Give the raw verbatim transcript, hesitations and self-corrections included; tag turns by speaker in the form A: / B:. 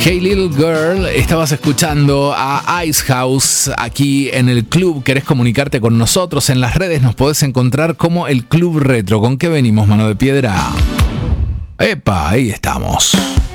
A: Hey Little Girl, estabas escuchando a Ice House aquí en el club. ¿Querés comunicarte con nosotros? En las redes nos podés encontrar como el Club Retro. ¿Con qué venimos, mano de piedra? ¡Epa! Ahí estamos.